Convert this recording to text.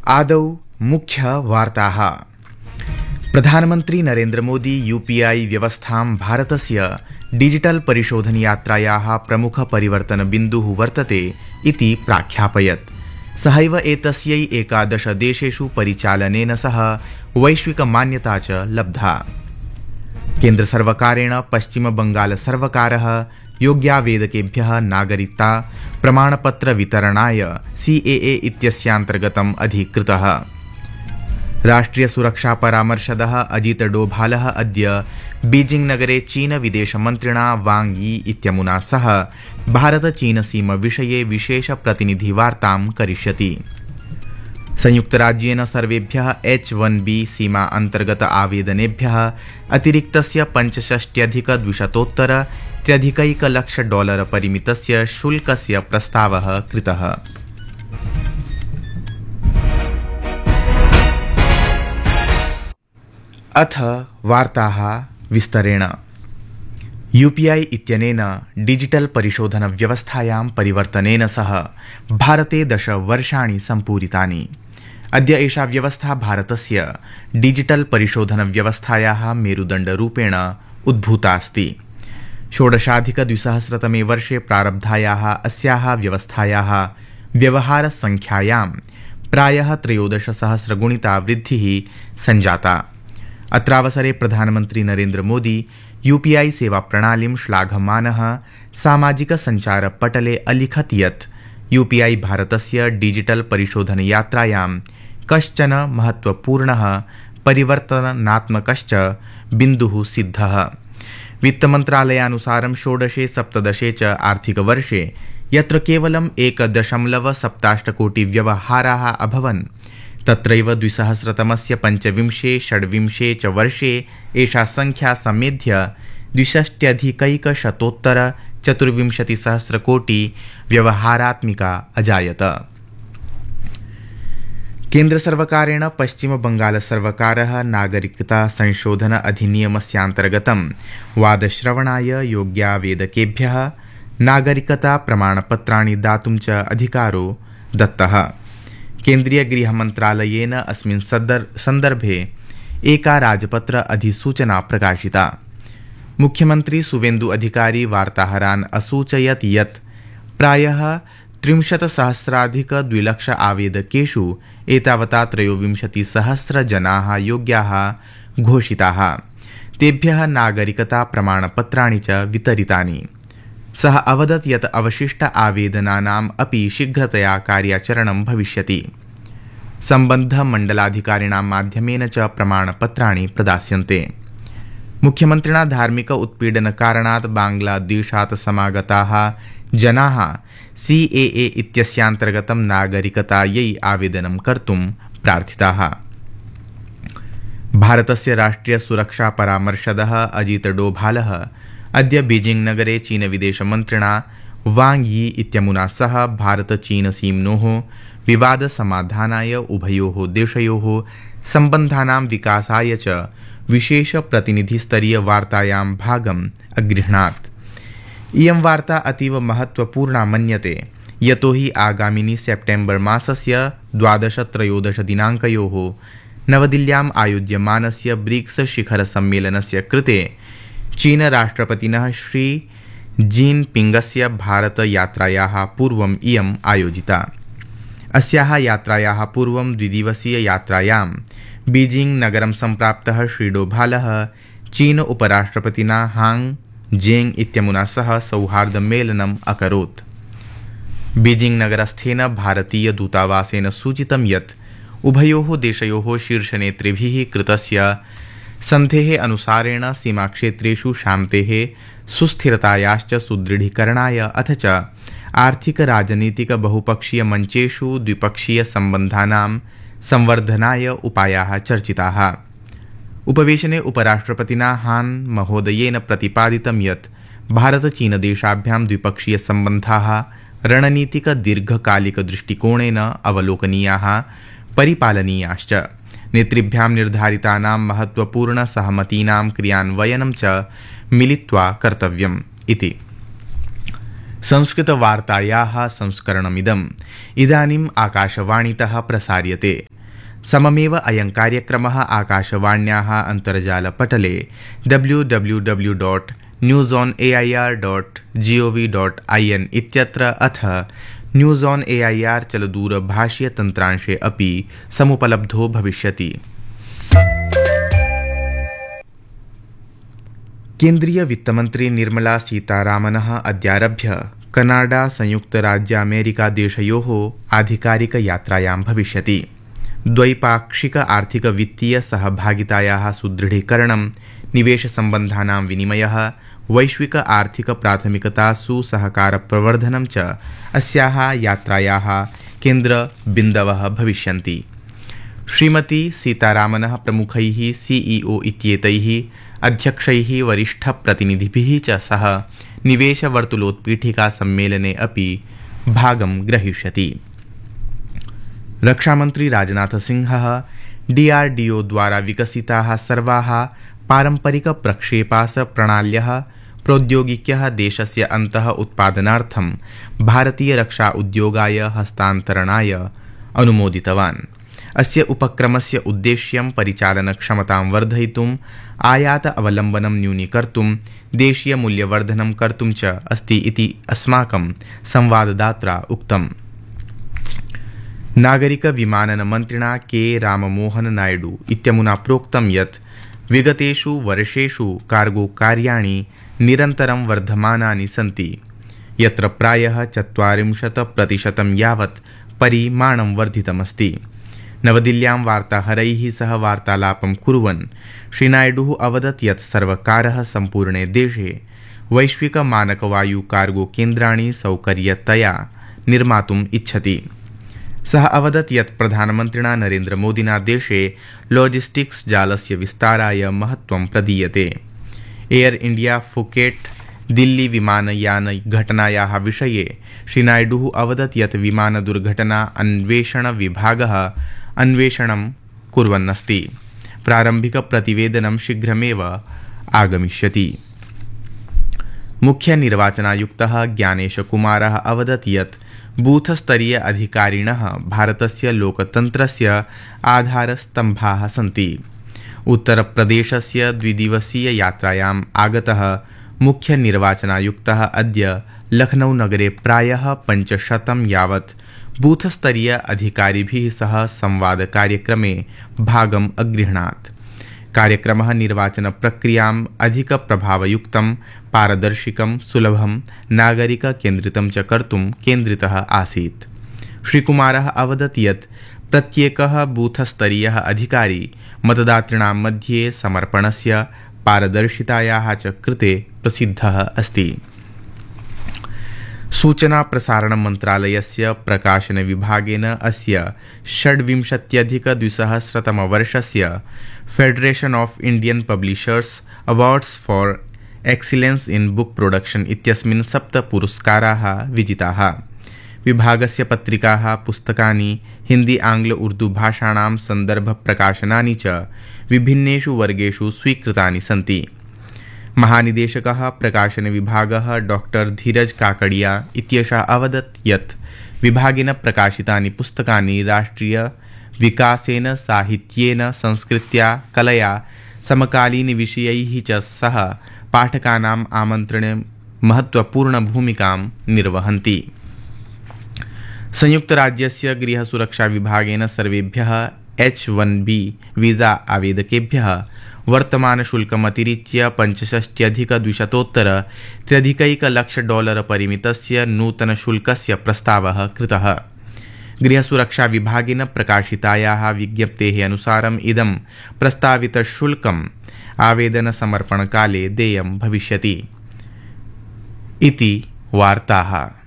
आदौ मुख्यवार्ताः। प्रधानमन्त्री नरेन्द्रमोदी यूपीआई व्यवस्थां भारतस्य डिजिटल परिशोधनयात्रायाः प्रमुखपरिवर्तनबिन्दुः वर्तते इति प्राख्यापयत्। सहैव एतस्यै 11 देशेषु परिचालनेन सह वैश्विकमान्यता च लब्धा। केन्द्रसर्वकारेण पश्चिमबंगालसर्वकारः योग्यावेदकेभ्यः नागरिकता प्रमाणपत्रवितरणाय CAA इत्यस्यान्तर्गतम् अधिकृतः। राष्ट्रियसुरक्षापरामर्शदः अजित डोभालः अद्य बीजिंग नगरे चीन विदेशमन्त्रिणा वांग यी इत्यमुना सह भारत-चीन-सीम-विषये विशेषप्रतिनिधिवार्तां करिष्यति। संयुक्तराज्येन सर्वेभ्यः H-1B सीमा अन्तर्गत आवेदनेभ्यः अतिरिक्तस्य $65,200 परिमितस्य शुल्कस्य प्रस्तावः कृतः। अथ वार्ताः विस्तरेण। यूपीआई इत्यनेन डिजिटल परिशोधन व्यवस्थायां परिवर्तनेन सह भारते 10 वर्षाणि सम्पूरितानि। अद्य एषा व्यवस्था भारतस्य डिजिटल परिशोधन व्यवस्थायाः मेरुदण्डरूपेण उद्भूता अस्ति। 16अधिक-2000 वर्षे प्रारब्धायाः अस्याः व्यवस्थायाः व्यवहारसङ्ख्यायां प्रायः 13,000 गुणिता वृद्धिः सञ्जाता। अत्रावसरे प्रधानमन्त्री नरेन्द्र मोदी यूपीआई सेवा प्रणालीं श्लाघमानः सामाजिकसञ्चारपटले अलिखत् यत् यूपीआई भारतस्य डिजिटल परिशोधनयात्रायां कश्चन महत्वपूर्णः परिवर्तनात्मकश्च बिन्दुः सिद्धः। वित्तमन्त्रालयानुसारं 16-17 च आर्थिकवर्षे यत्र केवलं 1.78 कोटि व्यवहाराः अभवन्, तत्रैव 2000-तमस्य 25-26 च वर्षे एषा संख्या समेध्य 62,124 कोटि व्यवहारात्मिका अजायत। केन्द्रसर्वकारेण पश्चिमबंगालसर्वकारः नागरिकता संशोधन अधिनियमस्यान्तर्गतं वादश्रवणाय योग्यावेदकेभ्यः नागरिकता प्रमाणपत्राणि दातुं च अधिकारो दत्तः। केन्द्रीय गृहमन्त्रालयेन अस्मिन् सन्दर्भे एका राजपत्र अधिसूचना प्रकाशिता। मुख्यमन्त्री सुवेन्दु अधिकारी वार्ताहरान् असूचयत् यत् प्रायः 63,000-200,000 आवेदकेषु एतावता 23,000 जनाः योग्याः घोषिताः। तेभ्यः नागरिकता प्रमाणपत्राणि च वितरितानि। सः अवदत् यत् अवशिष्ट आवेदनानाम् अपि शीघ्रतया कार्याचरणं भविष्यति। सम्बन्धमण्डलाधिकारिणां माध्यमेन च प्रमाणपत्राणि प्रदास्यन्ते। मुख्यमन्त्रिणा धार्मिक उत्पीडनकारणात् बांग्लादेशात् समागताः जनाः CAA इत्यस्यान्तर्गतं नागरिकतायै आवेदनं कर्तुं प्रार्थिताः। भारतस्य राष्ट्रियसुरक्षापरामर्शदः अजित डोभालः अद्य बीजिंग नगरे चीन विदेशमन्त्रिणा वांग यी इत्यमुना सह भारत-चीन-सीम्नोः विवादसमाधानाय उभयोः देशयोः सम्बन्धानां विकासाय च विशेषप्रतिनिधिस्तरीयवार्तायां भागम् अगृह्णात्। इयं वार्ता अतीव महत्वपूर्णा मन्यते, यतोहि आगामिनि सेप्टेम्बर् मासस्य 12-13 दिनाङ्कयोः नवदिल्ल्याम् आयोज्यमानस्य ब्रिक्स शिखरसम्मेलनस्य कृते चीन राष्ट्रपतिनः श्री जिनपिङ्गस्य भारतयात्रायाः पूर्वम् इयम् आयोजिता। अस्याः यात्रायाः पूर्वं द्विदिवसीययात्रायां बीजिंग नगरं सम्प्राप्तः श्री डोभालः चीन उपराष्ट्रपतिना हांग जेंग इत्यमुना सह सौहार्दमेलनम् अकरोत्। बीजिंग नगरस्थेन भारतीय दूतावासेन सूचितं यत् उभयोः देशयोः शीर्षनेतृभिः कृतस्य सन्धेः अनुसारेण सीमाक्षेत्रेषु शान्तेः सुस्थिरतायाश्च सुदृढीकरणाय अथ च आर्थिक-राजनीतिक बहुपक्षीयमञ्चेषु द्विपक्षीयसम्बन्धानां संवर्धनाय उपायाः चर्चिताः। उपवेशने उपराष्ट्रपतिना हान महोदयेन प्रतिपादितं यत् भारत-चीन-देशाभ्यां द्विपक्षीयसम्बन्धाः रणनीतिक-दीर्घकालिकदृष्टिकोणेन अवलोकनीयाः, परिपालनीयाश्च। नेतृभ्यां निर्धारितानां महत्वपूर्णसहमतीनां क्रियान्वयनं च मिलित्वा कर्तव्यम् इति। संस्कृतवार्तायाः संस्करणमिदम् इदानीम् आकाशवाणीतः प्रसार्यते। सममेव अयं कार्यक्रमः आकाशवाण्याः अन्तर्जालपटले www.newsonair.gov.in इत्यत्र अथ न्यूज़ ऑन एआईआर चलदूरभाषीयतन्त्रांशे अपि समुपलब्धो भविष्यति। केन्द्रीय वित्तमन्त्री निर्मला सीतारामनः अद्यारभ्य कनाडा संयुक्तराज्यामेरिकादेशयोः आधिकारिकयात्रायां भविष्यति। द्वैपाक्षिक आर्थिक वित्तीय सहभागितायाः सुदृढीकरणं, निवेशसम्बन्धानां विनिमयः, वैश्विक आर्थिक प्राथमिकतासु सहकारप्रवर्धनं च अस्याः यात्रायाः केन्द्रबिन्दवः भविष्यन्ति। श्रीमती सीतारामनः प्रमुखैः सीईओ इत्येतैः अध्यक्षैः वरिष्ठप्रतिनिधिभिः च सह निवेशवर्तुलोत्पीठिका सम्मेलने अपि भागं ग्रहीष्यति। रक्षामन्त्री राजनाथसिंहः डीआरडीओ द्वारा विकसिताः सर्वाः पारम्परिकप्रक्षेपास्त्रप्रणाल्यः प्रौद्योगिक्यः देशस्य अन्तः उत्पादनार्थं भारतीयरक्षा उद्योगाय हस्तान्तरणाय अनुमोदितवान्। अस्य उपक्रमस्य उद्देश्यं परिचालनक्षमतां वर्धयितुम्, आयात अवलम्बनं न्यूनीकर्तुं, देशीयमूल्यवर्धनं कर्तुं च अस्ति इति अस्माकं संवाददात्रा उक्तम्। नागरिकविमाननमन्त्रिणा के राममोहन नायडू इत्यमुना प्रोक्तं यत् विगतेषु वर्षेषु कार्गो कार्याणि निरन्तरं वर्धमानानि सन्ति, यत्र प्रायः 40% यावत् परिमाणं वर्धितमस्ति। नवदिल्ल्यां वार्ताहरैः सह वार्तालापं कुर्वन् श्रीनायडुः अवदत् यत् सर्वकारः सम्पूर्णे देशे वैश्विकमानकवायु कार्गो केन्द्राणि सौकर्यतया निर्मातुम् इच्छति। सः अवदत् यत् प्रधानमन्त्रिणा नरेन्द्रमोदिना देशे लॉजिस्टिक्स् जालस्य विस्ताराय महत्त्वं प्रदीयते। एयर इंडिया फुकेट दिल्ली विमानयानघटनायाः विषये श्रीनायडुः अवदत् यत् विमानदुर्घटना अन्वेषणविभागः अन्वेषणं कुर्वन्नस्ति। प्रारम्भिकप्रतिवेदनं शीघ्रमेव आगमिष्यति। मुख्यनिर्वाचनायुक्तः ज्ञानेशकुमारः अवदत् यत् बूथस्तरीय अधिकारिणः भारतस्य लोकतन्त्रस्य आधारस्तम्भाः सन्ति। उत्तरप्रदेशस्य द्विदिवसीययात्रायाम् आगतः मुख्यनिर्वाचनायुक्तः अद्य लखनऊनगरे प्रायः 500 यावत् बूथस्तरीय अधिकारिभिः सह संवादकार्यक्रमे भागम् अगृह्णात्। कार्यक्रमः निर्वाचनप्रक्रियाम् अधिकप्रभावयुक्तं, पारदर्शिकं, सुलभं, नागरिककेन्द्रितं च कर्तुं केन्द्रितः आसीत्। श्रीकुमारः अवदत् यत् प्रत्येकः बूथस्तरीयः अधिकारी मतदातॄणां मध्ये समर्पणस्य, पारदर्शितायाः च कृते प्रसिद्धः अस्ति। सूचना प्रसारण मन्त्रालयस्य प्रकाशनविभागेन अस्य 26-अधिक-2000 federation of Indian publishers awards for excellence in book production इत्यस्मिन् 7 पुरस्काराः विजिताः। विभागस्य पत्रिकाः, पुस्तकानि, हिंदी, आंग्ल, उर्दू भाषाणां सन्दर्भप्रकाशनानि च विभिन्नेषु वर्गेषु स्वीकृतानि सन्ति। महानिदेशकः प्रकाशनविभागः डॉक्टर धीरज काकड़िया इत्येषः अवदत् यत् विभागेन प्रकाशितानि पुस्तकानि राष्ट्रिय विकासेन, साहित्येन, संस्कृत्या, कलया, समकालीनविषयैः च सह पाठकानाम् आमन्त्रणे महत्त्वपूर्णभूमिकां निर्वहन्ति। संयुक्तराज्यस्य गृहसुरक्षाविभागेन सर्वेभ्यः H-1B वीजा आवेदकेभ्यः वर्तमानशुल्कमतिरिच्य $65,200 परिमितस्य नूतनशुल्कस्य प्रस्तावः कृतः। गृहसुरक्षाविभागेन प्रकाशितायाः विज्ञप्तेः अनुसारम् इदं प्रस्तावितशुल्कम् आवेदनसमर्पणकाले देयं भविष्यति। इति वार्ताः।